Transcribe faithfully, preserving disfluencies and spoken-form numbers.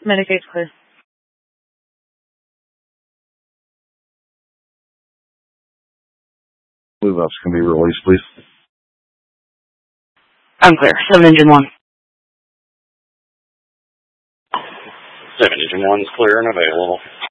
Medicaid's clear. Move ups can be released, please. I'm clear. Seven engine one. Seven engine one's clear and available.